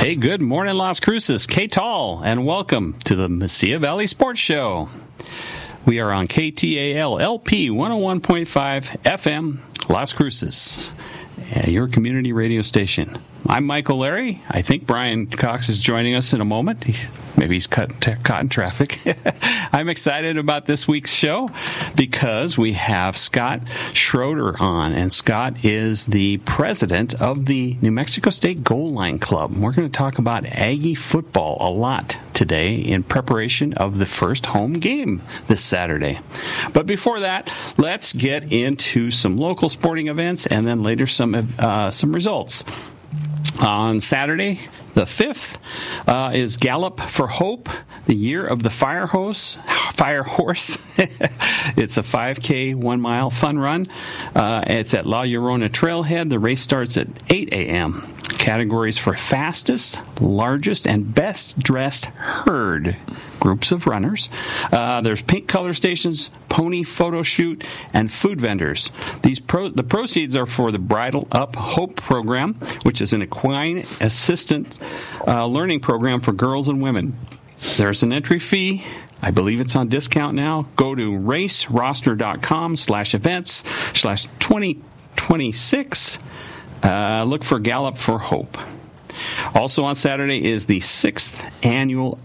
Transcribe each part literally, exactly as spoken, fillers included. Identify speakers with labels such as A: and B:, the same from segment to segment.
A: Hey, good morning, Las Cruces. K Tall, and welcome to the Mesilla Valley Sports Show. We are on K T A L L P one oh one point five F M, Las Cruces, your community radio station. I'm Michael Larry. I think Brian Cox is joining us in a moment. He's, maybe he's caught, caught in traffic. I'm excited about this week's show because we have Scott Schroeder on, and Scott is the president of the New Mexico State Goal Line Club. We're going to talk about Aggie football a lot today in preparation of the first home game this Saturday. But before that, let's get into some local sporting events and then later some uh, some results. On Saturday, the fifth, uh, is Gallop for Hope, the year of the fire hose, fire horse. It's a five K, one-mile fun run. Uh, it's at La Llorona Trailhead. The race starts at eight a.m. Categories for fastest, largest, and best-dressed herd groups of runners. Uh, there's pink color stations, pony photo shoot, and food vendors. These pro- the proceeds are for the Bridle Up Hope program, which is an equine assistant uh, learning program for girls and women. There's an entry fee. I believe it's on discount now. Go to raceroster.com slash events slash 2026. Uh, look for Gallop for Hope. Also on Saturday is the sixth annual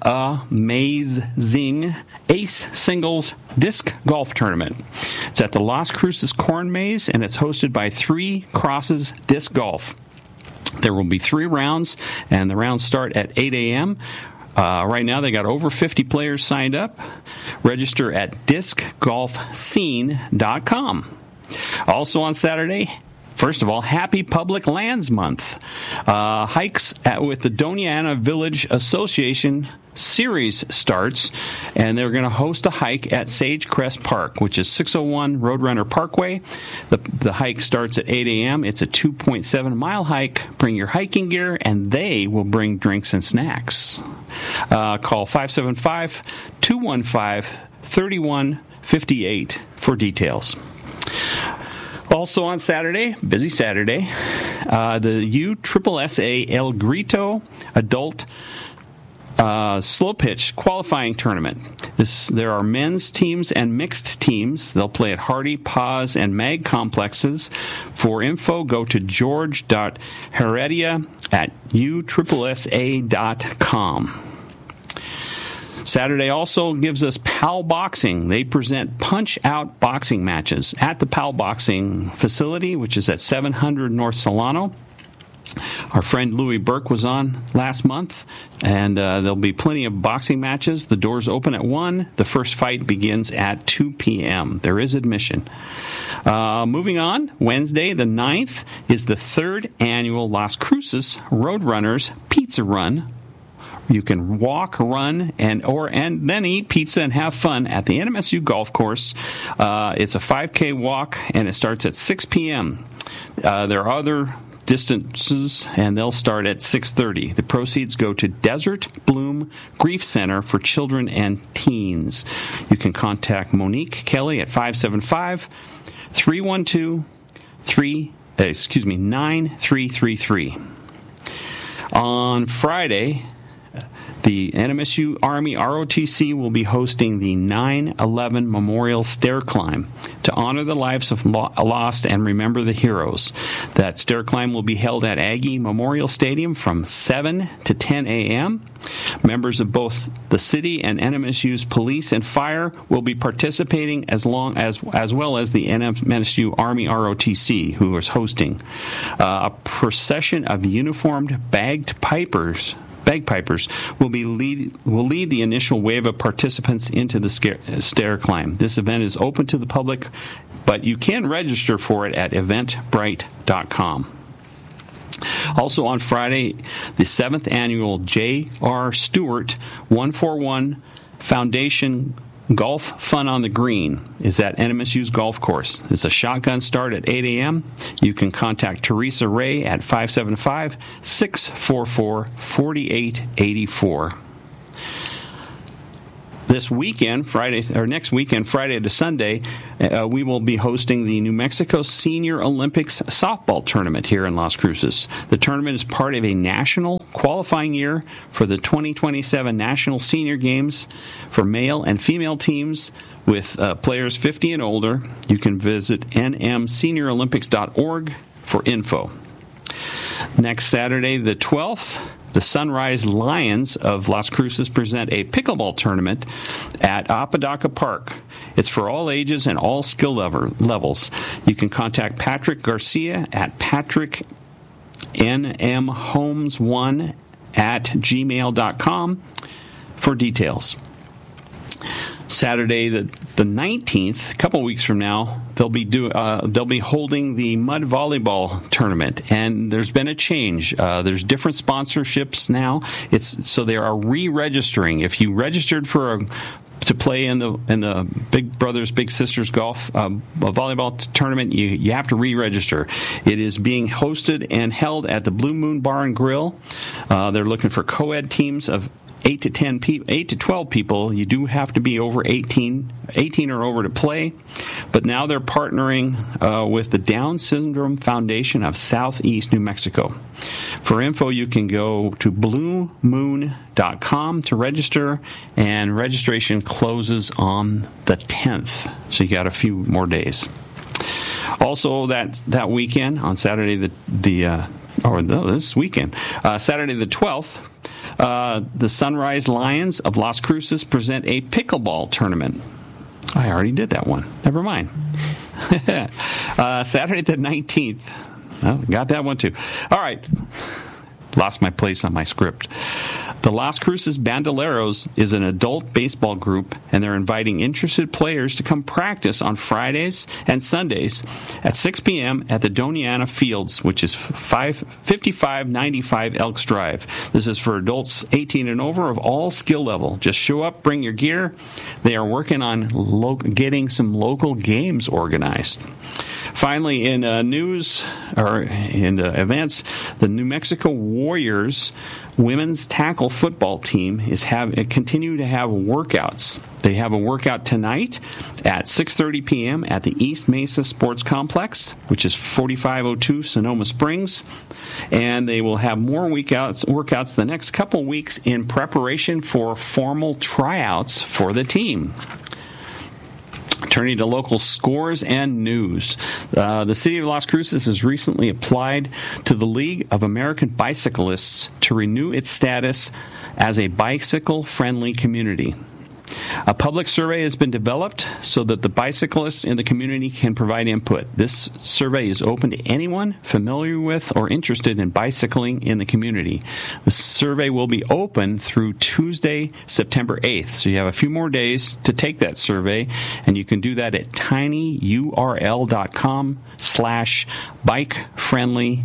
A: Amazing Ace Singles Disc Golf Tournament. It's at the Las Cruces Corn Maze, and it's hosted by Three Crosses Disc Golf. There will be three rounds, and the rounds start at eight a.m. Uh, right now, they got over fifty players signed up. Register at disc golf scene dot com. Also on Saturday, first of all, Happy Public Lands Month. Uh, hikes at, with the Doña Ana Village Association series starts, and they're going to host a hike at Sage Crest Park, which is six oh one Roadrunner Parkway. The, the hike starts at eight a.m. It's a two point seven mile hike. Bring your hiking gear, and they will bring drinks and snacks. Uh, call five seven five, two one five, three one five eight for details. Also on Saturday, busy Saturday, uh, the U S S A El Grito Adult uh, Slow Pitch Qualifying Tournament. This, there are men's teams and mixed teams. They'll play at Hardy, Paz, and Mag complexes. For info, go to george.heredia at u s s a dot com. Saturday also gives us Pal Boxing. They present punch-out boxing matches at the Pal Boxing facility, which is at seven hundred North Solano. Our friend Louis Burke was on last month, and uh, there'll be plenty of boxing matches. The doors open at one. The first fight begins at two p.m. There is admission. Uh, moving on, Wednesday the ninth is the third annual Las Cruces Roadrunners Pizza Run. You can walk, run, and or and then eat pizza and have fun at the N M S U golf course. Uh, it's a five K walk, and it starts at six p.m. Uh, there are other distances, and they'll start at six thirty. The proceeds go to Desert Bloom Grief Center for Children and Teens. You can contact Monique Kelly at five seven five, three one two, three excuse me, nine three three three. On Friday, the N M S U Army R O T C will be hosting the nine eleven Memorial Stair Climb to honor the lives of lost and remember the heroes. That stair climb will be held at Aggie Memorial Stadium from seven to ten a.m. Members of both the city and N M S U's police and fire will be participating as long as as well as the N M S U Army R O T C, who is hosting. Uh, a procession of uniformed bagged pipers Bagpipers will be lead will lead the initial wave of participants into the scare, stair climb. This event is open to the public, but you can register for it at eventbrite dot com. Also on Friday, the seventh annual J R. Stewart one forty-one Foundation Golf Fun on the Green is at N M S U's golf course. It's a shotgun start at eight a.m. You can contact Teresa Ray at five seven five, six four four, four eight eight four. The this weekend, Friday or next weekend, Friday to Sunday, uh, we will be hosting the New Mexico Senior Olympics softball tournament here in Las Cruces. The tournament is part of a national qualifying year for the twenty twenty-seven National Senior Games for male and female teams with uh, players fifty and older. You can visit n m senior olympics dot org for info. Next Saturday, the twelfth, the Sunrise Lions of Las Cruces present a pickleball tournament at Apodaca Park. It's for all ages and all skill level, levels. You can contact Patrick Garcia at patrick n m homes one at gmail dot com for details. Saturday the the nineteenth, a couple weeks from now, they'll be do uh, they'll be holding the mud volleyball tournament, and there's been a change. Uh, there's different sponsorships now. It's so they are re-registering. If you registered for a to play in the in the Big Brothers Big Sisters golf uh, volleyball t- tournament, you you have to re-register. It is being hosted and held at the Blue Moon Bar and Grill. Uh, they're looking for co-ed teams of eight to ten people, eight to twelve people. You do have to be over eighteen, eighteen or over to play. But now they're partnering uh, with the Down Syndrome Foundation of Southeast New Mexico. For info, you can go to blue moon dot com to register, and registration closes on the tenth. So you got a few more days. Also, that that weekend on Saturday, the the uh, or no, this weekend, uh, Saturday the twelfth. Uh, the Sunrise Lions of Las Cruces present a pickleball tournament. I already did that one. Never mind. uh, Saturday the nineteenth. Oh, got that one too. All right. Lost my place on my script. The Las Cruces Bandoleros is an adult baseball group, and they're inviting interested players to come practice on Fridays and Sundays at six p.m. at the Doniana Fields, which is fifty-five ninety-five Elks Drive. This is for adults eighteen and over of all skill level. Just show up, bring your gear. They are working on lo- getting some local games organized. Finally, in uh, news or in uh, events, the New Mexico Warriors women's tackle football team is have continue to have workouts. They have a workout tonight at six thirty p.m. at the East Mesa Sports Complex, which is forty-five oh two Sonoma Springs, and they will have more workouts workouts the next couple weeks in preparation for formal tryouts for the team. Turning to local scores and news. Uh, the City of Las Cruces has recently applied to the League of American Bicyclists to renew its status as a bicycle-friendly community. A public survey has been developed so that the bicyclists in the community can provide input. This survey is open to anyone familiar with or interested in bicycling in the community. The survey will be open through Tuesday, September eighth. So you have a few more days to take that survey, and you can do that at tinyurl.com slash bike-friendly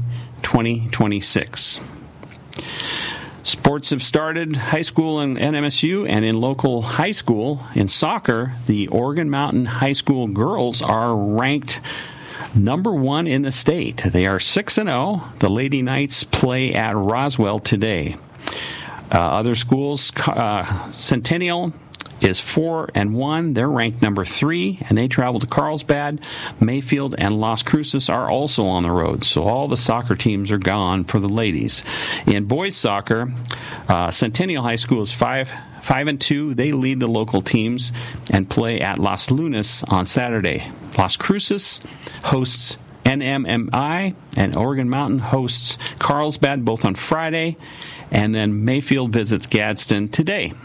A: 2026. Sports have started, high school and N M S U, and in local high school, in soccer, the Oregon Mountain High School girls are ranked number one in the state. They are six and oh. The Lady Knights play at Roswell today. Uh, other schools, uh, Centennial is four and one. They're ranked number three, and they travel to Carlsbad. Mayfield and Las Cruces are also on the road, so all the soccer teams are gone for the ladies. In boys soccer, uh, Centennial High School is five five and two. They lead the local teams and play at Las Lunas on Saturday. Las Cruces hosts N M M I, and Oregon Mountain hosts Carlsbad both on Friday, and then Mayfield visits Gadsden today.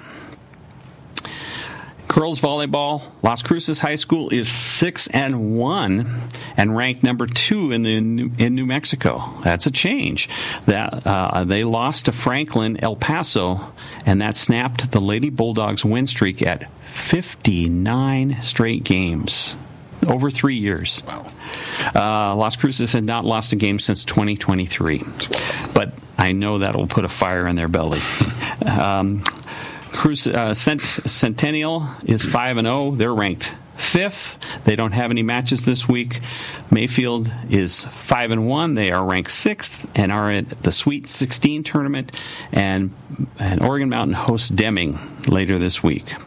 A: Girls volleyball, Las Cruces High School is six and one and ranked number two in the in New Mexico. That's a change. That uh, they lost to Franklin El Paso, and that snapped the Lady Bulldogs win streak at fifty-nine straight games over three years. Wow. Uh, Las Cruces had not lost a game since twenty twenty-three, but I know that'll put a fire in their belly. Um, Cruz, uh, Cent- Centennial is five and oh. They're ranked fifth. They don't have any matches this week. Mayfield is five and one. They are ranked sixth and are at the Sweet sixteen tournament. And, and Oregon Mountain hosts Deming later this week.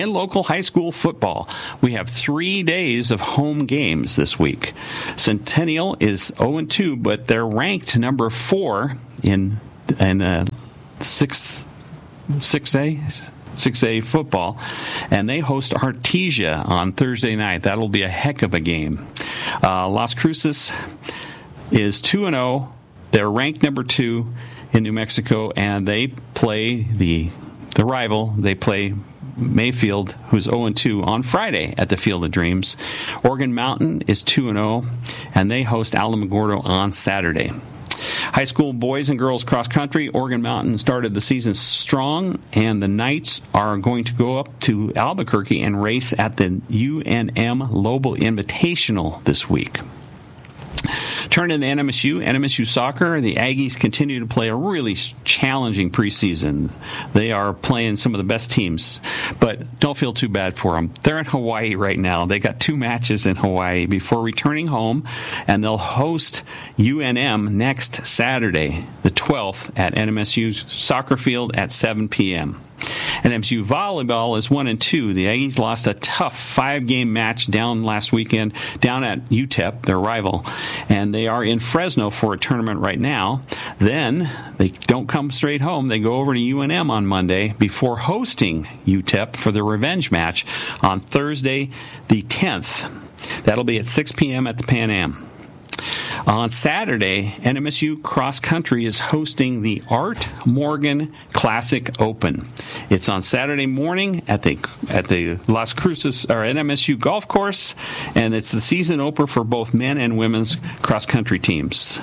A: in local high school football. We have three days of home games this week. Centennial is oh and two, but they're ranked number four in in uh, sixth, six A. six A football, and they host Artesia on Thursday night. That'll be a heck of a game. Uh, Las Cruces is two and oh. They're ranked number two in New Mexico, and they play the the rival. They play Mayfield, who's oh and two, on Friday at the Field of Dreams. Organ Mountain is two and oh, and they host Alamogordo on Saturday. High school boys and girls cross country, Organ Mountain started the season strong, and the Knights are going to go up to Albuquerque and race at the U N M Lobo Invitational this week. Turning to N M S U, N M S U soccer, the Aggies continue to play a really challenging preseason. They are playing some of the best teams, but don't feel too bad for them. They're in Hawaii right now. They got two matches in Hawaii before returning home, and they'll host U N M next Saturday, the twelfth, at N M S U soccer field at seven p.m. N M S U volleyball is one and two. The Aggies lost a tough five-game match down last weekend down at U T E P, their rival, and they are in Fresno for a tournament right now. Then they don't come straight home. They go over to U N M on Monday before hosting U T E P for the revenge match on Thursday, the tenth. That'll be at six p.m. at the Pan Am. On Saturday, N M S U Cross Country is hosting the Art Morgan Classic Open. It's on Saturday morning at the at the Las Cruces or N M S U golf course, and it's the season opener for both men and women's cross country teams.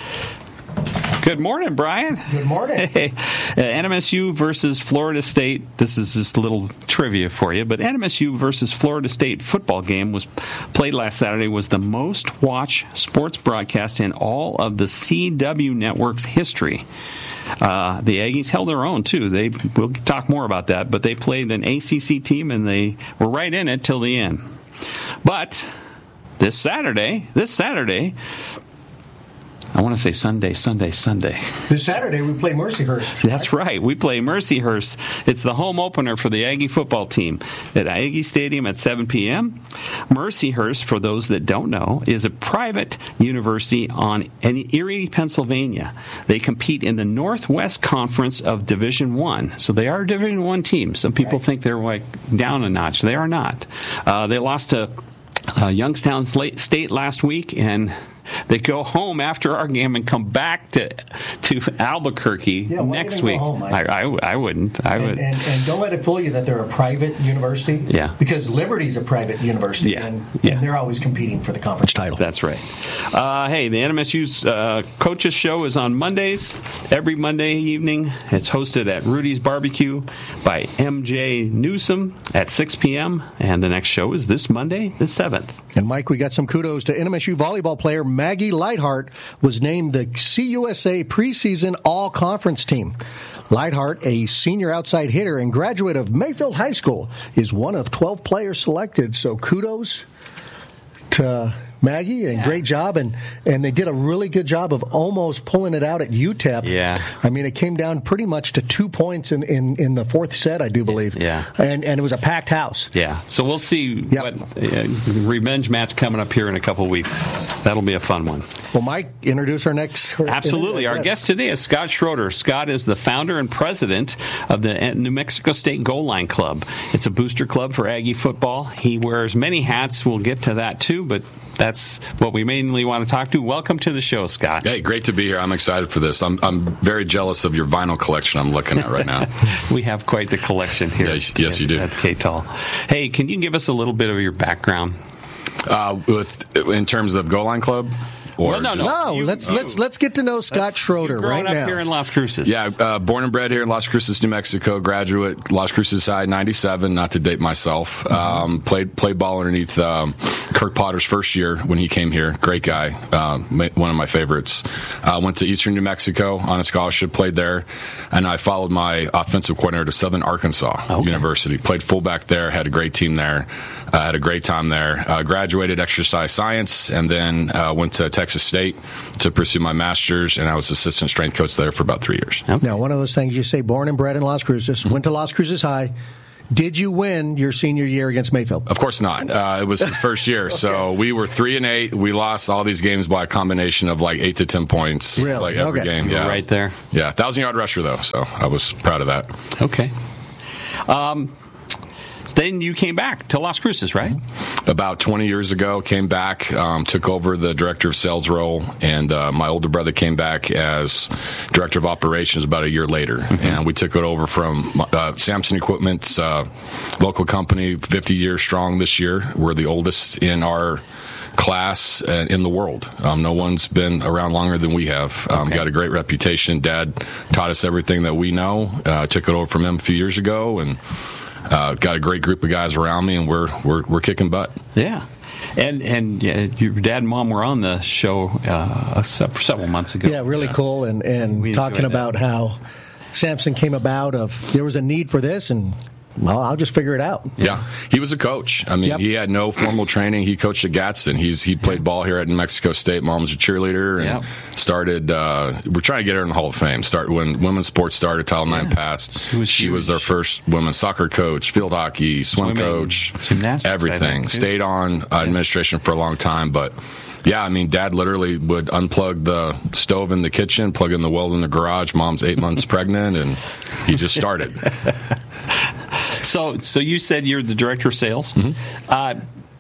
A: Good morning, Brian.
B: Good morning.
A: Hey, uh, N M S U versus Florida State. This is just a little trivia for you, but N M S U versus Florida State football game was played last Saturday. Was the most watched sports broadcast in all of the C W Network's history. Uh, the Aggies held their own too. They we'll talk more about that, but they played an A C C team and they were right in it till the end. But this Saturday, this Saturday. I want to say Sunday, Sunday, Sunday.
B: This Saturday we play Mercyhurst.
A: That's right. We play Mercyhurst. It's the home opener for the Aggie football team at Aggie Stadium at seven p.m. Mercyhurst, for those that don't know, is a private university on in Erie, Pennsylvania. They compete in the Northwest Conference of Division One, so they are a Division One team. Some people right. think they're like down a notch. They are not. Uh, they lost to uh, Youngstown State last week, and they go home after our game and come back to to Albuquerque
B: yeah,
A: next week.
B: Home,
A: I, I, I wouldn't. I
B: and,
A: would.
B: And, and don't let it fool you that they're a private university.
A: Yeah.
B: Because Liberty's a private university,
A: yeah.
B: And,
A: yeah.
B: and they're always competing for the conference title.
A: That's right. Uh, hey, the N M S U's uh, coaches show is on Mondays, every Monday evening. It's hosted at Rudy's Barbecue by M J Newsom at six p.m. And the next show is this Monday, the seventh.
C: And, Mike, we got some kudos to N M S U volleyball player Maggie Lightheart was named the C U S A preseason all-conference team. Lightheart, a senior outside hitter and graduate of Mayfield High School, is one of twelve players selected. So kudos to Maggie, and yeah. great job. And, and they did a really good job of almost pulling it out at U T E P.
A: Yeah.
C: I mean, it came down pretty much to two points in, in, in the fourth set, I do believe.
A: Yeah.
C: And and it was a packed house.
A: Yeah. So we'll see
C: yep.
A: what uh, revenge match coming up here in a couple of weeks. That'll be a fun one.
C: Well, Mike, introduce our next.
A: Absolutely. Our guest today is Scott Schroeder. Scott is the founder and president of the New Mexico State Goal Line Club. It's a booster club for Aggie football. He wears many hats. We'll get to that too, but that's what we mainly want to talk to. Welcome to the show, Scott.
D: Hey, great to be here. I'm excited for this. I'm I'm very jealous of your vinyl collection I'm looking at right now.
A: We have quite the collection here.
D: Yes, yes you do.
A: That's K-Tall. Hey, can you give us a little bit of your background?
D: Uh, with in terms of Goal Line Club? Or
A: well, no,
D: just,
A: no.
C: no, let's uh, let's let's get to know Scott
A: let's,
C: Schroeder right
A: up
C: now.
A: Here in Las Cruces.
D: Yeah, uh, born and bred here in Las Cruces, New Mexico. Graduate Las Cruces High, ninety-seven. Not to date myself. Mm-hmm. Um, played played ball underneath um, Kirk Potter's first year when he came here. Great guy, uh, one of my favorites. Uh, went to Eastern New Mexico on a scholarship. Played there, and I followed my offensive coordinator to Southern Arkansas okay. University. Played fullback there. Had a great team there. Uh, had a great time there. Uh, graduated exercise science, and then uh, went to Texas State to pursue my master's, and I was assistant strength coach there for about three years.
C: Okay. Now, one of those things you say, born and bred in Las Cruces, mm-hmm. went to Las Cruces High. Did you win your senior year against Mayfield?
D: Of course not. Uh, it was his first year, okay. So we were three and eight. We lost all these games by a combination of like eight to ten points,
C: really?
D: Like every
C: okay.
D: game. Yeah,
A: right there.
D: Yeah, thousand yard rusher though, so I was proud of that.
A: Okay. Um, then you came back to Las Cruces, right?
D: About twenty years ago, came back, um, took over the director of sales role, and uh, my older brother came back as director of operations about a year later. Mm-hmm. And we took it over from uh, Samson Equipment's uh, local company, fifty years strong this year. We're the oldest in our class uh, in the world. Um, no one's been around longer than we have. Um, okay. Got a great reputation. Dad taught us everything that we know. Uh, took it over from him a few years ago, and Uh, got a great group of guys around me, and we're we're we're kicking butt.
A: Yeah, and and yeah, your dad and mom were on the show uh, several months ago.
C: Yeah, really
A: yeah.
C: cool, and and
A: We
C: talking about how Samson came about. Of there was a need for this, and well, I'll just figure it out.
D: Yeah, he was a coach. I mean,
C: yep.
D: he had no formal training. He coached at Gadsden. He's he played ball here at New Mexico State. Mom's a cheerleader, and
A: yep.
D: started. Uh, we're trying to get her in the Hall of Fame. Start when women's sports started. Title yeah. nine passed.
A: She was,
D: she was our first women's soccer coach, field hockey, swim
A: Swimming,
D: coach,
A: gymnastics,
D: everything. Stayed on uh,
A: yeah.
D: administration for a long time, but. Yeah, I mean, Dad literally would unplug the stove in the kitchen, plug in the well in the garage. Mom's eight months pregnant, and he just started.
A: So, so you said you're the director of sales.
D: Mm-hmm.
A: Uh,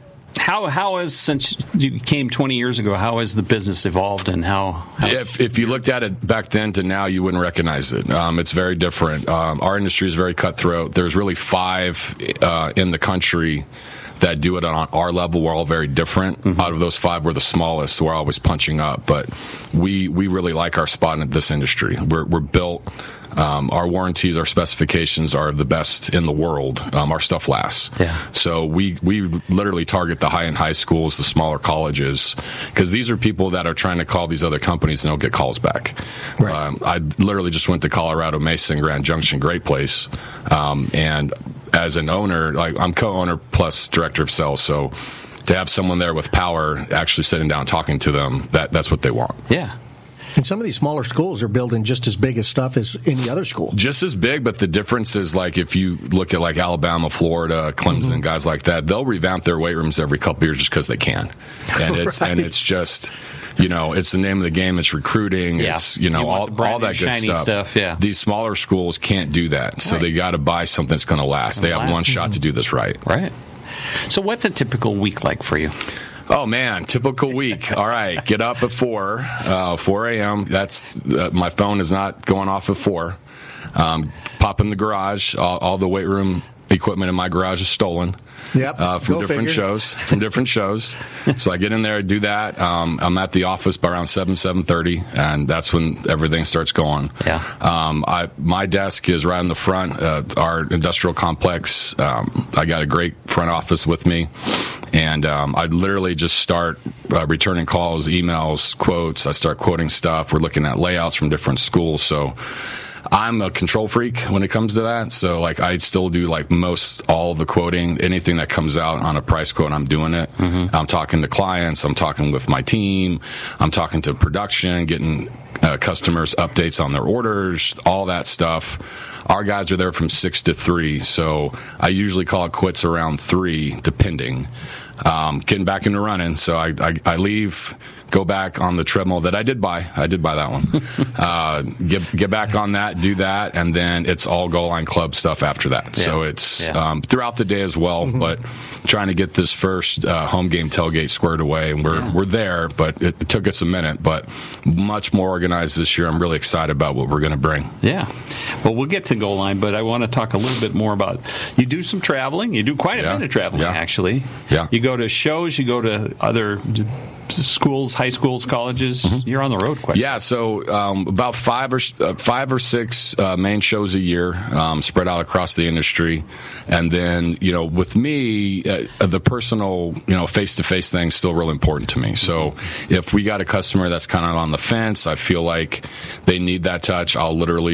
A: how how has since you came twenty years ago? How has the business evolved, and how? how
D: if if you looked at it back then to now, you wouldn't recognize it. Um, it's very different. Um, our industry is very cutthroat. There's really five uh, in the country that do it on our level. We're all very different. Mm-hmm. Out of those five, we're the smallest. We're always punching up, but we we really like our spot in this industry. We're we're built. Um, our warranties, our specifications are the best in the world. Um, our stuff lasts.
A: Yeah.
D: So we we literally target the high-end high schools, the smaller colleges, because these are people that are trying to call these other companies and don't get calls back.
C: Right.
D: Um, I literally just went to Colorado Mesa and Grand Junction, great place, um, and as an owner, like I'm co-owner plus director of sales, so to have someone there with power actually sitting down talking to them, that that's what they want.
A: Yeah.
C: And some of these smaller schools are building just as big as stuff as any other school.
D: Just as big, but the difference is, like, if you look at, like, Alabama, Florida, Clemson, mm-hmm. guys like that, they'll revamp their weight rooms every couple of years just because they can. And it's right. and it's just, you know, it's the name of the game. It's recruiting.
A: Yeah.
D: It's, you know,
A: you
D: all, all that good stuff.
A: stuff yeah.
D: These smaller schools can't do that. So right. they got to buy something that's going to last. They have last. one shot to do this right.
A: Right. So what's a typical week like for you?
D: Oh, man, typical week. All right, get up at four, uh, four a.m. That's uh, my phone is not going off at four. Um, pop in the garage. All, all the weight room equipment in my garage is stolen.
C: Yep.
D: Uh, from
C: Go
D: different
C: figure.
D: shows. From different shows. So I get in there, do that. Um, I'm at the office by around seven, seven thirty, and that's when everything starts going.
A: Yeah.
D: Um, I my desk is right in the front. Uh, our industrial complex. Um, I got a great front office with me. And um, I literally just start uh, returning calls, emails, quotes. I start quoting stuff. We're looking at layouts from different schools. So I'm a control freak when it comes to that. So, like, I still do, like, most all of the quoting. Anything that comes out on a price quote, I'm doing it. Mm-hmm. I'm talking to clients. I'm talking with my team. I'm talking to production, getting uh, customers updates on their orders, all that stuff. Our guys are there from six to three, so I usually call it quits around three, depending. Um, getting back into running, so I, I, I leave, go back on the treadmill that I did buy. I did buy that one. uh, get get back on that, do that, and then it's all goal line club stuff after that. Yeah. So it's yeah. um, throughout the day as well, mm-hmm. but trying to get this first uh, home game tailgate squared away, and we're yeah. we're there, but it, it took us a minute, but much more organized this year. I'm really excited about what we're going to bring.
A: Yeah. Well, we'll get to goal line, but I want to talk a little bit more about, you do some traveling. You do quite a
D: yeah.
A: bit of traveling,
D: yeah.
A: actually.
D: Yeah.
A: You go to shows, you go to other schools, high schools, colleges. Mm-hmm. You're on the road quite.
D: Yeah, so um, about five or uh, five or six uh, main shows a year, um, spread out across the industry, and then you know, with me, uh, the personal, you know, face to face thing is still real important to me. Mm-hmm. So if we got a customer that's kind of on the fence, I feel like they need that touch, I'll literally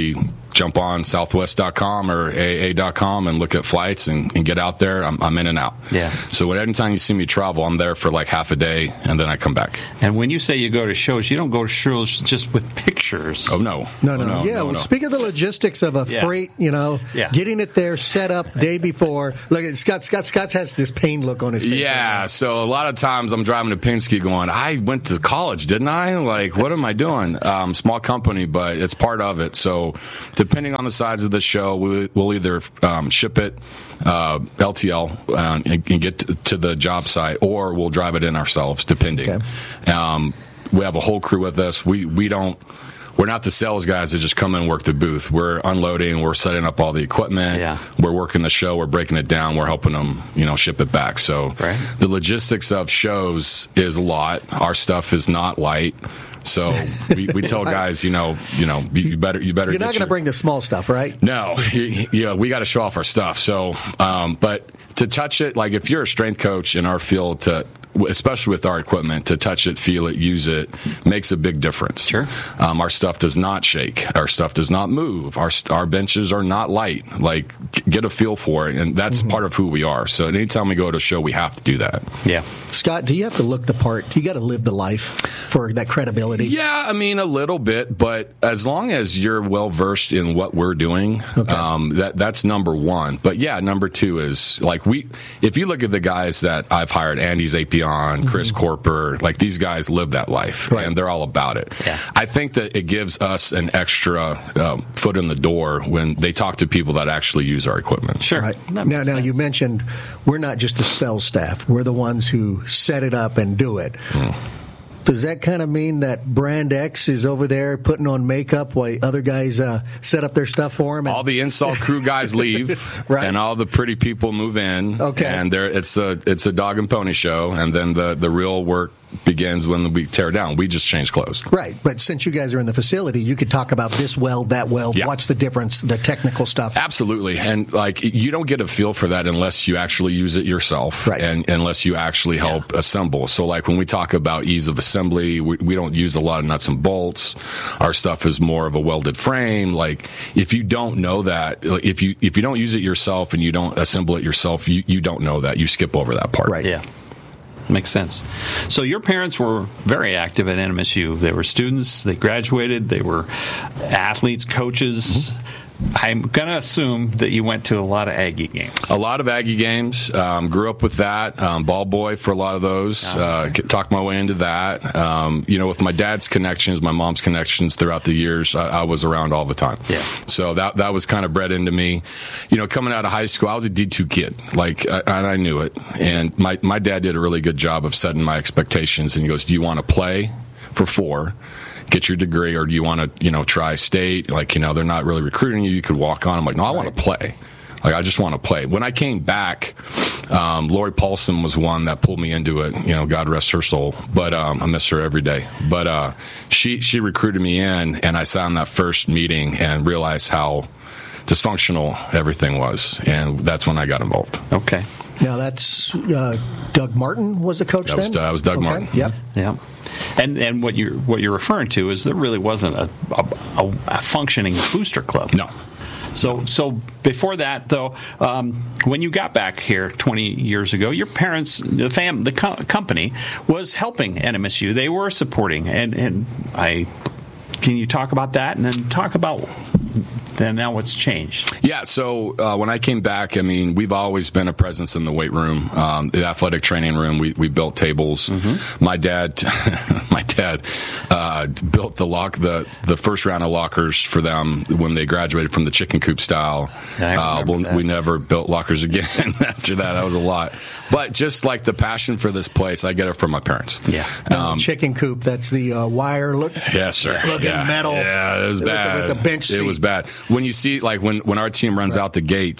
D: jump on southwest dot com or A A dot com and look at flights and, and get out there. I'm, I'm in and out.
A: Yeah.
D: So anytime you see me travel, I'm there for like half a day, and then I come back.
A: And when you say you go to shows, you don't go to shows just with pictures.
D: Oh, no.
C: No, no.
D: Oh, no
C: yeah,
D: no,
C: well,
D: no.
C: speak of the logistics of a
A: Yeah.
C: freight, you know,
A: Yeah.
C: getting it there, set up day before. Look at Scott. Scott Scott has this pain look on his face.
D: Yeah, so a lot of times I'm driving to Penske going, I went to college, didn't I? Like, what am I doing? Um, small company, but it's part of it. So depending on the size of the show, we, we'll either um, ship it uh, L T L uh, and, and get to, to the job site, or we'll drive it in ourselves, depending.
C: Okay.
D: Um, we have a whole crew with us. We, we don't... We're not the sales guys that just come in and work the booth. We're unloading. We're setting up all the equipment.
A: Yeah.
D: We're working the show. We're breaking it down. We're helping them, you know, ship it back. So
A: Right.
D: the logistics of shows is a lot. Our stuff is not light. So we, we tell guys, you know, you know, you, you better, you better.
C: You're
D: get
C: not going to
D: your,
C: bring the small stuff, right?
D: No, yeah, we got to show off our stuff. So, um, but to touch it, like if you're a strength coach in our field, to especially with our equipment, to touch it, feel it, use it, makes a big difference.
A: Sure.
D: Um, our stuff does not shake. Our stuff does not move. Our our benches are not light. Like, get a feel for it, and that's
C: Mm-hmm.
D: part of who we are. So anytime we go to a show, we have to do that.
A: Yeah.
C: Scott, do you have to look the part? You got to live the life for that credibility.
D: Yeah, I mean, a little bit, but as long as you're well versed in what we're doing,
C: Okay.
D: um, that that's number one. But yeah, number two is like we. If you look at the guys that I've hired, Andy Zapion, Chris Corper, like these guys live that life,
C: Mm-hmm. Right.
D: and they're all about it.
A: Yeah.
D: I think that it gives us an extra um, foot in the door when they talk to people that actually use our equipment.
A: Sure.
C: Right.
A: That
C: Now,
A: makes
C: now you
A: sense.
C: mentioned we're not just the sales staff. We're the ones who set it up and do it.
D: Mm.
C: Does that kind of mean that Brand X is over there putting on makeup while other guys uh, set up their stuff for him?
D: All the install crew guys leave,
C: Right.
D: and all the pretty people move in.
C: Okay.
D: And there, it's a it's a dog and pony show, and then the, the real work begins when we tear down. We just change clothes.
C: Right, but since you guys are in the facility, you could talk about this weld, that weld.
D: Yeah.
C: What's the difference? The technical stuff.
D: Absolutely, and like you don't get a feel for that unless you actually use it yourself,
C: Right.
D: and unless you actually help assemble. So, like when we talk about ease of assembly, we, we don't use a lot of nuts and bolts. Our stuff is more of a welded frame. Like if you don't know that, if you if you don't use it yourself and you don't assemble it yourself, you, you don't know that. You skip over that part.
C: Right.
A: Yeah. Makes sense. So your parents were very active at N M S U. They were students. They graduated. They were athletes, coaches.
D: Mm-hmm.
A: I'm going to assume that you went to a lot of Aggie games.
D: A lot of Aggie games. Um, grew up with that. Um, ball boy for a lot of those. Uh, talked my way into that. Um, you know, with my dad's connections, my mom's connections throughout the years, I, I was around all the time.
A: Yeah.
D: So that that was kind of bred into me. You know, coming out of high school, I was a D two kid. Like, I, and I knew it. And my, my dad did a really good job of setting my expectations. And he goes, do you want to play for four? Get your degree, or do you want to, you know, try state? Like, you know, they're not really recruiting you. You could walk on. I'm like, no, I want to play. Like, I just want to play. When I came back, um, Lori Paulson was one that pulled me into it. You know, God rest her soul. But um, I miss her every day. But uh, she she recruited me in, and I sat in that first meeting and realized how dysfunctional everything was, and that's when I got involved.
A: Okay.
C: Now that's uh, Doug Martin was the coach
D: That
C: then?
D: was- that was Doug
C: Okay.
D: Martin.
C: Yep.
A: Yeah. And and what you're what you're referring to is there really wasn't a, a, a functioning booster club.
D: No.
A: So so before that though, um, when you got back here twenty years ago, your parents, the fam, the co- company was helping N M S U. They were supporting, and and I can you talk about that, and then talk about then now what's changed?
D: Yeah, so uh, when I came back, I mean, we've always been a presence in the weight room, um, the athletic training room. We we built tables. Mm-hmm. My dad, my dad, uh, built the lock the the first round of lockers for them when they graduated from the chicken coop style.
A: Yeah, I
D: uh,
A: remember
D: well,
A: that.
D: we never built lockers again after that. That was a lot. But just like the passion for this place, I get it from my parents.
A: Yeah.
C: Now, the chicken coop, that's the uh, wire look.
D: Yes, sir.
C: Looking
D: yeah.
C: metal.
D: Yeah, it was
C: With the-
D: bad.
C: with the bench
D: It
C: seat.
D: was bad. When you see, like, when, when our team runs out the gates,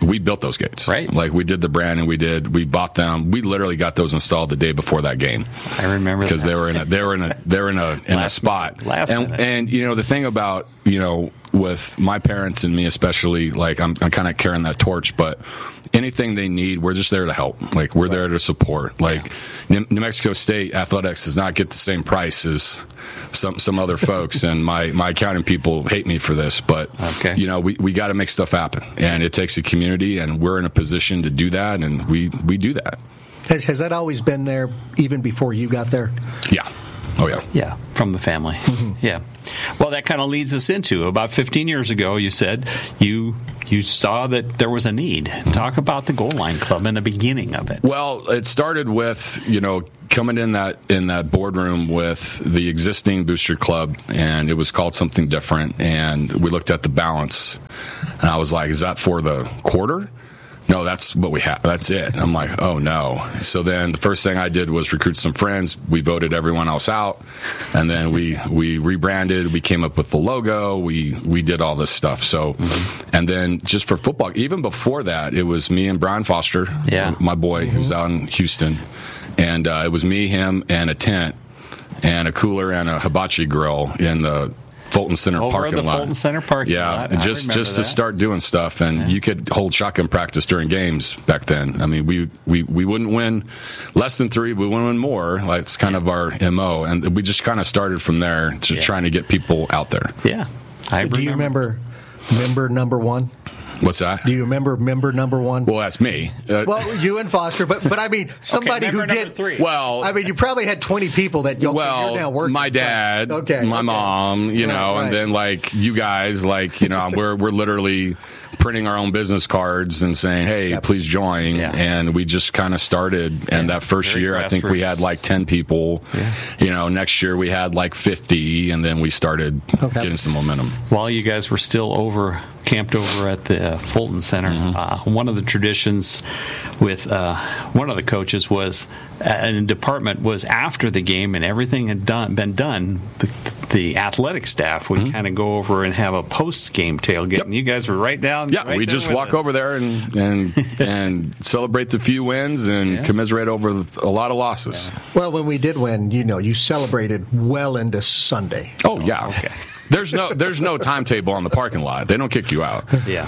D: we built those gates.
A: Right.
D: Like we did the brand and we did we bought them. We literally got those installed the day before that game.
A: I remember
D: because they were in a they were in a they were in a in
A: last
D: a spot.
A: Minute, last
D: and
A: minute.
D: and you know the thing about you know with my parents and me especially, like I'm I'm kind of carrying that torch, but anything they need, we're just there to help. Like we're there to support. Like New New Mexico State athletics does not get the same price as some some other folks, and my my accounting people hate me for this, but
A: Okay.
D: you know we we got to make stuff happen, and it takes a community, and we're in a position to do that, and we we do that.
C: Has, has that always been there even before you got there?
D: Yeah. Oh yeah.
A: Yeah, from the family.
C: Mm-hmm.
A: Yeah. Well, that kind of leads us into about fifteen years ago. You said you you saw that there was a need.
D: Mm-hmm.
A: Talk about the Goal Line Club and the beginning of it.
D: Well, it started with you know coming in that in that boardroom with the existing booster club, and it was called something different. And we looked at the balance, and I was like, "Is that for the quarter?" No, that's what we have. That's it. I'm like, oh no. So then the first thing I did was recruit some friends. We voted everyone else out, and then we we rebranded. We came up with the logo. We we did all this stuff. So, mm-hmm. and then just for football, even before that, it was me and Brian Foster,
A: yeah.
D: my boy, mm-hmm. who's out in Houston, and uh, it was me, him, and a tent, and a cooler, and a hibachi grill in the Fulton Center
A: Over
D: parking
A: the
D: lot.
A: Fulton Center parking
D: yeah,
A: lot.
D: and
A: I
D: just just
A: that.
D: to start doing stuff, and yeah. you could hold shotgun practice during games back then. I mean, we we, we wouldn't win less than three, we wouldn't win more. Like it's kind of our M O, and we just kind of started from there to
A: yeah.
D: trying to get people out there.
A: Yeah, I
C: Do you remember member number one?
D: What's that?
C: Do you remember member number one?
D: Well, that's me. Uh,
C: well, you and Foster, but but I mean somebody
A: okay,
C: who did.
A: Three.
D: Well,
C: I mean, you probably had twenty people that you're,
D: well,
C: you're now working.
D: My dad,
C: okay,
D: my
C: okay.
D: mom, you
C: right,
D: know,
C: right.
D: and then like you guys, like you know, we're we're literally printing our own business cards and saying, "Hey,
C: yep.
D: please join."
A: Yeah.
D: And we just kind of started.
A: Yeah,
D: and that first year,
A: grassroots.
D: I think we had like ten people. Yeah. You know, next year we had like fifty, and then we started okay. getting some momentum.
A: While you guys were still over camped over at the uh, Fulton Center, mm-hmm. uh, one of the traditions with uh, one of the coaches was, uh, and department was after the game and everything had done been done, the, the athletic staff would mm-hmm. kind of go over and have a post-game tailgate, yep. and you guys were right down.
D: Yeah,
A: right
D: we just walk
A: us.
D: over there and and, and celebrate the few wins and yeah. commiserate over a lot of losses.
C: Yeah. Well, when we did win, you know, you celebrated well into Sunday.
D: Oh, yeah. Okay. There's no there's no timetable on the parking lot. They don't kick you out.
A: Yeah.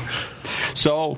A: So,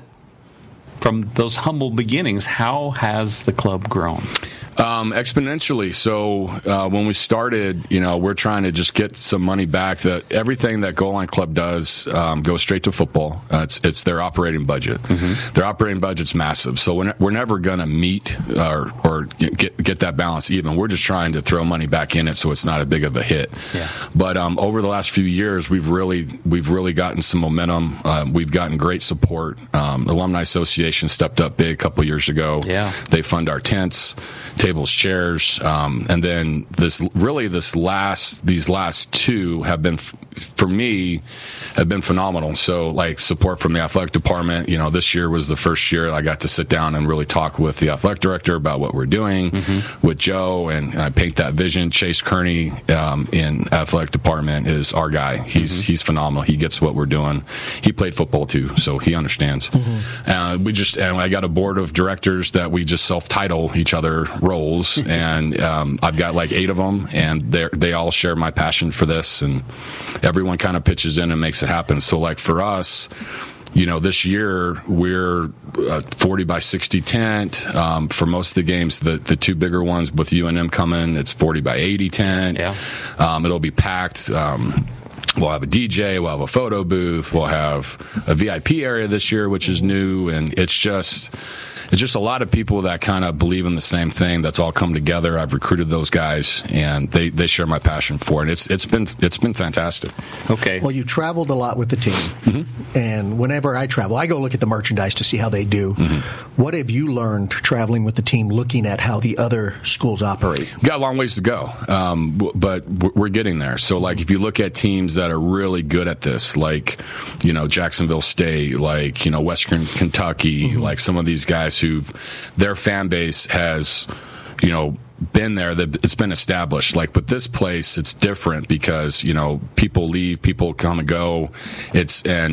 A: from those humble beginnings, how has the club grown?
D: Um, exponentially. So uh, when we started, you know, we're trying to just get some money back. That everything that Goal Line Club does um, goes straight to football. Uh, it's it's their operating budget. Mm-hmm. Their operating budget's massive. So we're, we're never going to meet or or get get that balance even. We're just trying to throw money back in it so it's not a big of a hit.
A: Yeah.
D: But um, over the last few years, we've really we've really gotten some momentum. Uh, we've gotten great support. Um, the Alumni Association stepped up big a couple years ago.
A: Yeah.
D: They fund our tents, tables, chairs, um, and then this really this last these last two have been for me have been phenomenal. So like support from the athletic department. You know, this year was the first year I got to sit down and really talk with the athletic director about what we're doing mm-hmm. with Joe and, and I paint that vision. Chase Kearney um, in athletic department is our guy. He's mm-hmm. he's phenomenal. He gets what we're doing. He played football too, so he understands. Mm-hmm. Uh, we just and I got a board of directors that we just self-title each other roles, and um, I've got like eight of them, and they they all share my passion for this, and everyone kind of pitches in and makes it happen. So like for us, you know, this year we're a forty by sixty tent. Um, for most of the games, the, the two bigger ones with U N M coming, it's forty by eighty tent.
A: Yeah.
D: Um, it'll be packed. Um, we'll have a D J. We'll have a photo booth. We'll have a V I P area this year, which is new. And it's just... It's just a lot of people that kind of believe in the same thing. That's all come together. I've recruited those guys, and they, they share my passion for it. It's it's been it's been fantastic.
A: Okay.
C: Well, you traveled a lot with the team, mm-hmm. and whenever I travel, I go look at the merchandise to see how they do. Mm-hmm. What have you learned traveling with the team, looking at how the other schools operate?
D: Got a long ways to go, um, but we're getting there. So, like, if you look at teams that are really good at this, like, you know, Jacksonville State, like, you know, Western Kentucky, mm-hmm. like some of these guys who their fan base has, you know, been there, it's been established. Like with this place, it's different because, you know, people leave, people come and go. It's and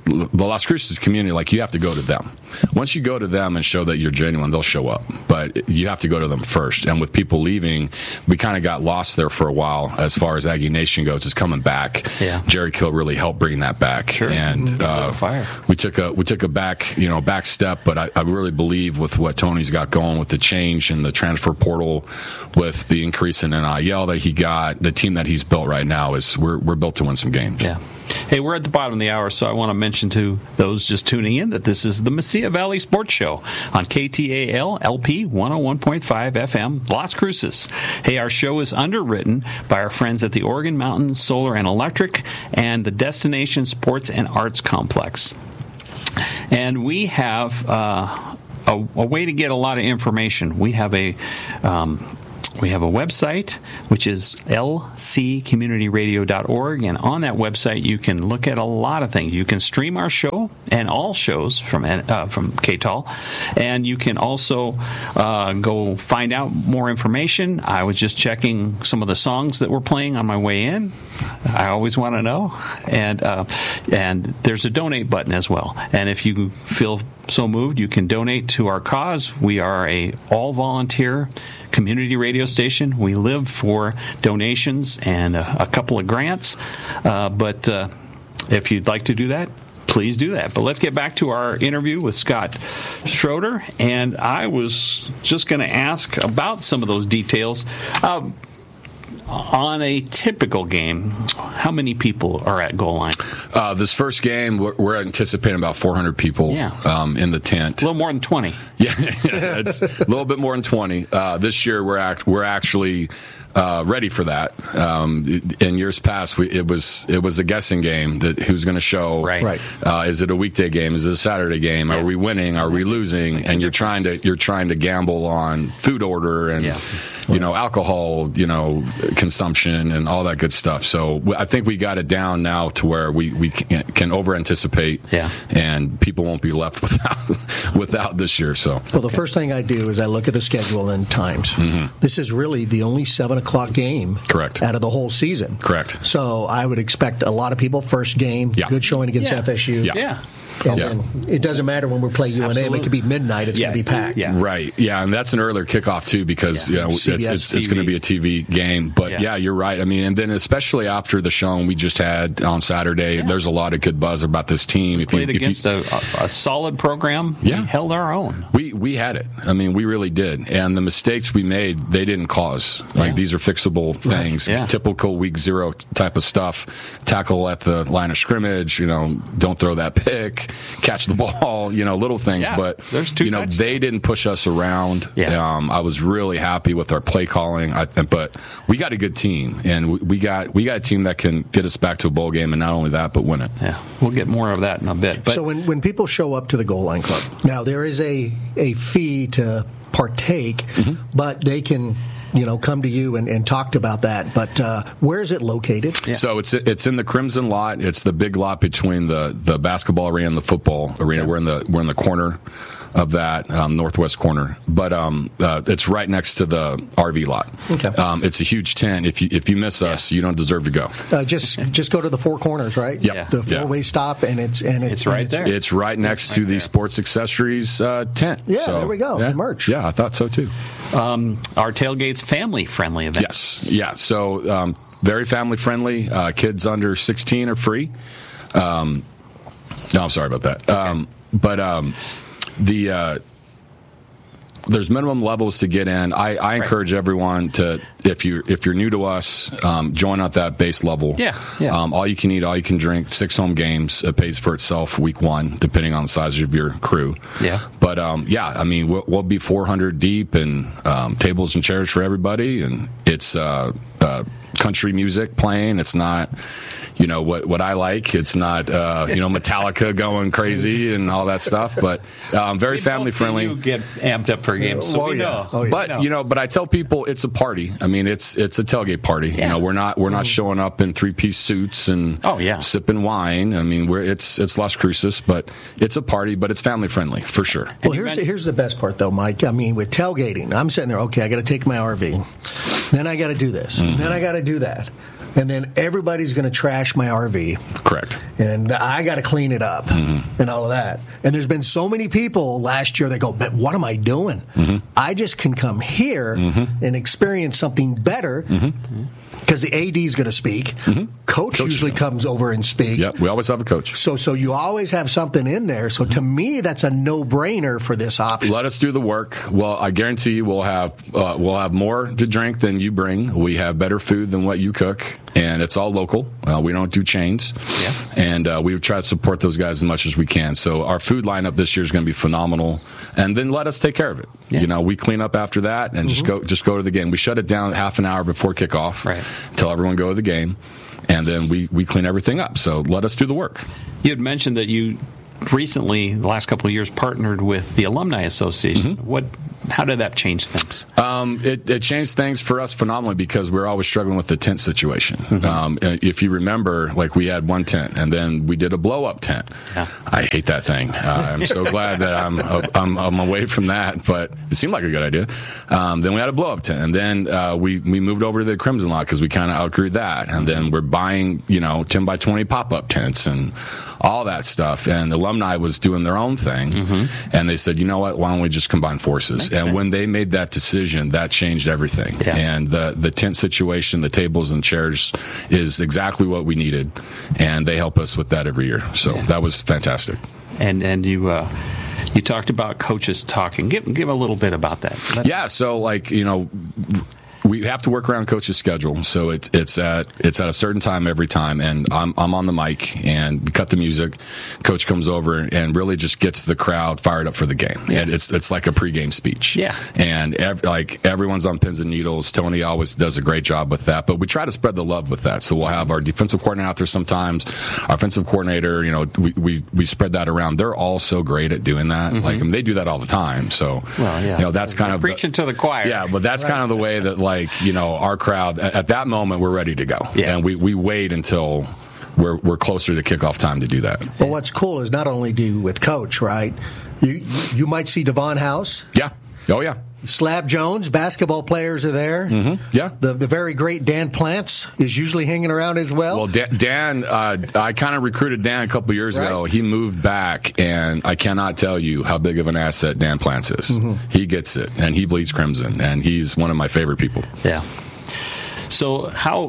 D: the Las Cruces community, like, you have to go to them. Once you go to them and show that you're genuine, they'll show up. But you have to go to them first. And with people leaving, we kind of got lost there for a while as far as Aggie Nation goes. It's coming back.
A: Yeah.
D: Jerry Kill really helped bring that back.
A: Sure.
D: And uh,
A: fire.
D: we took a we took a back you know back step. But I, I really believe with what Tony's got going with the change in the transfer portal, with the increase in N I L that he got, the team that he's built right now is we're we're built to win some games.
A: Yeah. Hey, we're at the bottom of the hour, so I want to mention to those just tuning in that this is the Mesilla Valley Sports Show on K T A L L P one oh one point five F M, Las Cruces. Hey, our show is underwritten by our friends at the Oregon Mountain Solar and Electric and the Destination Sports and Arts Complex. And we have uh, a, a way to get a lot of information. We have a... Um, We have a website, which is L C community radio dot org, and on that website you can look at a lot of things. You can stream our show and all shows from uh, from K T A L, and you can also uh, go find out more information. I was just checking some of the songs that we're playing on my way in. I always want to know, and uh, and there's a donate button as well. And if you feel so moved, you can donate to our cause. We are a all volunteer community radio station. We live for donations and a, a couple of grants. Uh, but uh, if you'd like to do that, please do that. But let's get back to our interview with Scott Schroeder. And I was just going to ask about some of those details. Um, on a typical game, how many people are at goal line?
D: Uh, this first game, we're, we're anticipating about four hundred people
A: yeah.
D: um, in the tent.
A: A little more than twenty.
D: Yeah, it's a little bit more than twenty. Uh, this year, we're act- we're actually uh, ready for that. Um, in years past, we, it was it was a guessing game that who's going to show.
A: Right.
C: Right.
D: Uh, is it a weekday game? Is it a Saturday game?
A: Yeah.
D: Are we winning? Are we losing? And you're trying to you're trying to gamble on food order and
A: Yeah.
D: you know alcohol, you know consumption and all that good stuff. So I think we got it down now to where we we can, can over anticipate.
A: Yeah.
D: And people won't be left without without this year. So.
C: Well, the first thing I do is I look at the schedule and times. Mm-hmm. This is really the only seven o'clock game
D: Correct.
C: out of the whole season.
D: Correct.
C: So I would expect a lot of people, first game,
D: Yeah.
C: good showing against
A: Yeah.
C: F S U.
D: Yeah.
A: Yeah.
C: And
D: Yeah.
C: then it doesn't matter when we play U N A.
A: Absolutely.
C: It could be midnight. It's
A: Yeah.
C: going to be packed.
A: Yeah.
D: Right, yeah, and that's an earlier kickoff too because
A: Yeah.
D: you know it's,
C: C B S
D: it's, it's going to be a T V game. But
A: Yeah.
D: yeah. you're right. I mean, and then especially after the showing we just had on Saturday, there's a lot of good buzz about this team. If
A: Played
D: you, if
A: against
D: you,
A: a, a solid program.
D: Yeah.
A: We held our own.
D: we we had it. I mean, we really did. And the mistakes we made, they didn't cause. Like
A: Yeah.
D: these are fixable things.
A: Yeah.
D: Typical week zero type of stuff. Tackle at the line of scrimmage. You know, don't throw that pick. Catch the ball. You know, little things.
A: Yeah.
D: But
A: There's two
D: you know,
A: touchdowns.
D: they didn't push us around.
A: Yeah.
D: Um, I was really happy with our play calling. I th- but we got a good team, and we, we got we got a team that can get us back to a bowl game, and not only that, but win it.
A: Yeah. We'll get more of that in a bit. But
C: So when, when people show up to the goal line club, now there is a, a fee to partake,
D: Mm-hmm.
C: but they can, you know, come to you and, and talk about that. But uh, where is it located?
D: So it's it's in the Crimson lot. It's the big lot between the, the basketball arena and the football arena.
C: Okay.
D: We're in the we're in the corner of that um, northwest corner, but um, uh, it's right next to the R V lot.
C: Okay.
D: Um, it's a huge tent. If you if you miss us, you don't deserve to go.
C: Uh, just just go to the Four Corners, right?
D: Yep.
A: Yeah.
C: The
D: Yeah.
C: four way stop, and it's and it's,
A: It's right
C: and
A: there.
D: It's right next to
A: right
D: the
A: there.
D: sports accessories uh, tent.
C: Yeah,
D: So,
C: there we go.
D: Yeah,
C: The merch.
D: Yeah, I thought so too.
A: um, our tailgate's family-friendly event.
D: Yes, yeah. So um, very family friendly. Uh, kids under sixteen are free. Um, no, I'm sorry about that. Um, but um, the uh, there's minimum levels to get in. I, I encourage everyone to, if you if you're new to us, um, join at that base level.
A: Yeah, yeah.
D: Um, all you can eat, all you can drink. Six home games. It pays for itself week one, depending on the size of your crew.
A: Yeah.
D: But um, yeah, I mean, we'll, we'll be four hundred deep, and um, tables and chairs for everybody, and it's uh, uh, country music playing. It's not, you know, what what I like. It's not, uh, you know, Metallica going crazy and all that stuff. But um, very
A: We
D: family
A: both see
D: friendly.
A: You get amped up for a game, so
C: Oh,
A: we
C: yeah.
A: know.
C: Oh, yeah.
D: But
A: No.
D: you know, but I tell people it's a party. I mean, it's it's a tailgate party.
A: Yeah.
D: You know, we're not we're not showing up in three piece suits and
A: Oh, yeah.
D: sipping wine. I mean, we're it's it's Las Cruces, but it's a party, but it's family friendly for sure.
C: Well,
A: you
C: here's the,
A: mentioned-
C: here's the best part, though, Mike. I mean, with tailgating, I'm sitting there. Okay, I got to take my R V, then I got to do this,
D: Mm-hmm.
C: then I got to do that. and then everybody's going to trash my R V.
D: Correct.
C: And I got to clean it up mm-hmm. and all of that. And there's been so many people last year that go, but what am I doing? Mm-hmm. I just can come here mm-hmm. and experience something better because mm-hmm. the A D is going to speak. Mm-hmm. Coach, coach usually comes over and speaks.
D: Yeah, we always have a coach.
C: So so you always have something in there. So to me, that's a no-brainer for this option.
D: Let us do the work. Well, I guarantee you we'll have uh, we'll have more to drink than you bring. We have better food than what you cook, and it's all local. Uh, we don't do chains. Yeah. And uh, we try to support those guys as much as we can. So our food lineup this year is going to be phenomenal. And then let us take care of it. Yeah. You know, we clean up after that and mm-hmm. just go just go to the game. We shut it down half an hour before kickoff
A: right.
D: until everyone go to the game. And then we, we clean everything up. So let us do the work.
A: You had mentioned that you recently, the last couple of years, partnered with the Alumni Association. Mm-hmm. What? How did that change things?
D: Um, it, it changed things for us phenomenally because we're always struggling with the tent situation. Mm-hmm. Um, if you remember, like we had one tent, and then we did a blow-up tent. Yeah. I hate that thing. Uh, I'm so glad that I'm, I'm I'm away from that, but it seemed like a good idea. Um, then we had a blow-up tent, and then uh, we we moved over to the Crimson lot because we kind of outgrew that, and then we're buying you know ten by twenty pop-up tents and all that stuff. And the Alumni was doing their own thing, mm-hmm. and they said, you know what? Why don't we just combine forces? Makes and sense. When they made that decision, that changed everything. Yeah. And the the tent situation, the tables and chairs, is exactly what we needed, and they help us with that every year. So yeah. that was fantastic.
A: And and you. Uh You talked about coaches talking. Give give a little bit about that. Let
D: yeah, so like you know, we have to work around coach's schedule. So it, it's at it's at a certain time every time, and I'm I'm on the mic and we cut the music. Coach comes over and really just gets the crowd fired up for the game. Yeah. And it's it's like a pregame speech.
A: Yeah,
D: and ev- like everyone's on pins and needles. Tony always does a great job with that, but we try to spread the love with that. So we'll have our defensive coordinator out there sometimes, our offensive coordinator. You know, we we, we spread that around. They're all so great at doing that. Mm-hmm. Like I mean, they do that all the time. So well, yeah. you know, that's kind
A: You're
D: of
A: preaching the, to the choir.
D: Yeah, but that's right. kind of the way that like you know our crowd at, at that moment we're ready to go, yeah. and we, we wait until we're we're closer to kickoff time to do that.
C: Well, what's cool is not only do with Coach, right? You you might see Devon House.
D: Yeah. Oh yeah.
C: Slab Jones, basketball players are there.
D: Mm-hmm. Yeah.
C: The the very great Dan Plants is usually hanging around as well.
D: Well, Dan, Dan uh, I kind of recruited Dan a couple years right. ago. He moved back, and I cannot tell you how big of an asset Dan Plants is. Mm-hmm. He gets it, and he bleeds crimson, and he's one of my favorite people.
A: Yeah. So how,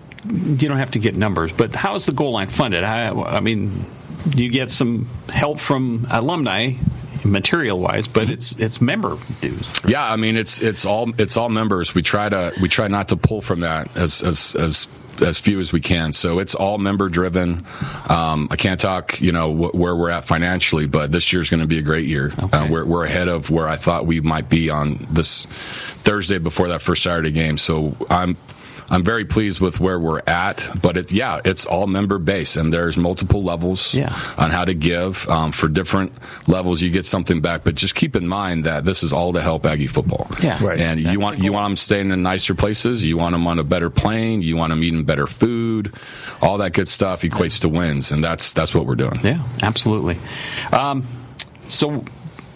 A: you don't have to get numbers, but how is the goal line funded? I, I mean, you get some help from alumni material wise, but it's it's member dues.
D: Yeah, I mean it's it's all it's all members. We try to we try not to pull from that as as as as few as we can. So it's all member driven. Um, I can't talk, you know, wh- where we're at financially, but this year's going to be a great year. Okay. Uh, we're we're ahead of where I thought we might be on this Thursday before that first Saturday game. So I'm. I'm very pleased with where we're at, but it, yeah, it's all member based, and there's multiple levels
A: yeah.
D: on how to give. Um, for different levels, you get something back, but just keep in mind that this is all to help Aggie football.
A: Yeah,
C: right.
D: And That's you want you want them staying in nicer places. You want them on a better plane. You want them eating better food. All that good stuff equates to wins, and that's that's what we're doing.
A: Yeah, absolutely. Um, so.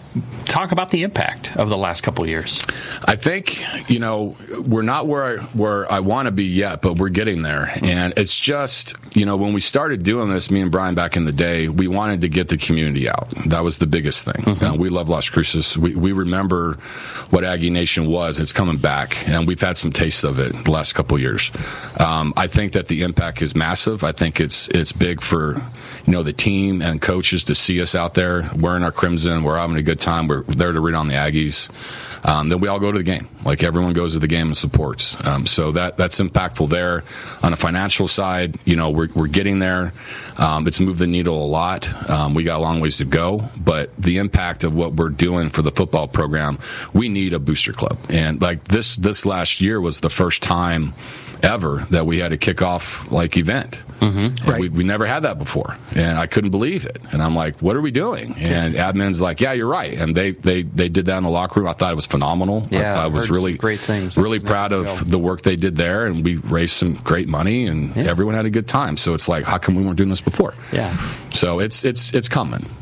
A: Talk about the impact of the last couple of years.
D: I think, you know, we're not where I, where I want to be yet, but we're getting there. And it's just, you know, when we started doing this, me and Brian back in the day, we wanted to get the community out. That was the biggest thing. Mm-hmm. Uh, we love Las Cruces. We, we remember what Aggie Nation was. It's coming back, and we've had some tastes of it the last couple of years. Um, I think that the impact is massive. I think it's it's big for, you know, the team and coaches to see us out there wearing our crimson. We're having a good time. We're there to read on the Aggies. Um, then we all go to the game. Like everyone goes to the game and supports. Um, so that that's impactful there. On the financial side, you know, we're we're getting there. Um, it's moved the needle a lot. Um, we got a long ways to go, but the impact of what we're doing for the football program, we need a booster club. And like this this last year was the first time ever that we had a kickoff like event.
C: Mm-hmm. Right.
D: We, we never had that before, and I couldn't believe it. And I'm like, "What are we doing?" And admin's like, "Yeah, you're right." And they they, they did that in the locker room. I thought it was phenomenal.
A: Yeah,
D: I, I was really
A: great things.
D: Really proud of the work they did there, and we raised some great money, and yeah. everyone had a good time. So it's like, how come we weren't doing this before?
A: Yeah.
D: So it's it's it's coming.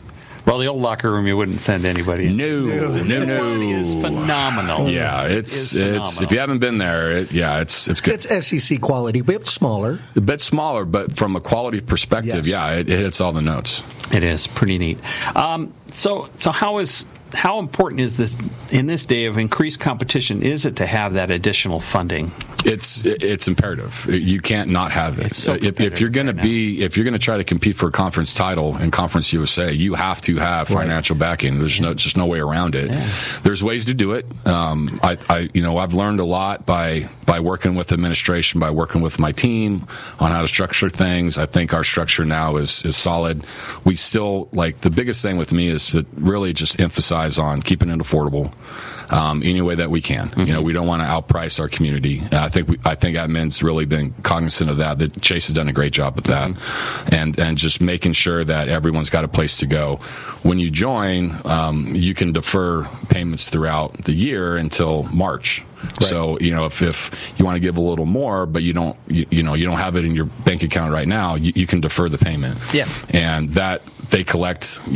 A: Well, the old locker room, you wouldn't send anybody.
D: No, no, no.
A: It is phenomenal.
D: Yeah, it's
A: It is
D: it's if you haven't been there, it, yeah, it's it's good.
C: It's S E C quality, but it's smaller.
D: A bit smaller, but from a quality perspective,
C: Yes.
D: yeah, it, it hits all the notes.
A: It is pretty neat. Um, so, so how is how important is this in this day of increased competition? Is it to have that additional funding?
D: It's it's imperative. You can't not have it.
A: It's so
D: if, if you're going to
A: right
D: be if you're going to try to compete for a conference title in Conference U S A, you have to have financial backing. There's no just no way around it.
A: Yeah.
D: There's ways to do it. Um, I, I you know I've learned a lot by by working with administration, by working with my team on how to structure things. I think our structure now is is solid. We still like the biggest thing with me is to really just emphasize on keeping it affordable um, any way that we can. Mm-hmm. You know, we don't want to outprice our community. Uh, I think we, I think admin's really been cognizant of that. That Chase has done a great job with that, mm-hmm. and and just making sure that everyone's got a place to go. When you join, um, you can defer payments throughout the year until March. Right. So you know, if, if you want to give a little more, but you don't, you, you know, you don't have it in your bank account right now, you, you can defer the payment.
A: Yeah,
D: and that they collect.